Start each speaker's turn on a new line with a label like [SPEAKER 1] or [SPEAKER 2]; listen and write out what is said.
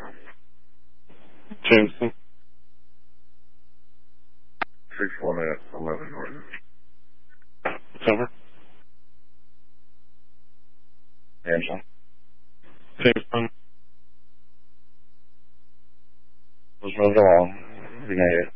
[SPEAKER 1] Jameson.
[SPEAKER 2] 61811 North.
[SPEAKER 1] It's over.
[SPEAKER 2] Jameson.
[SPEAKER 1] Jameson.
[SPEAKER 2] Let's move along. You made it.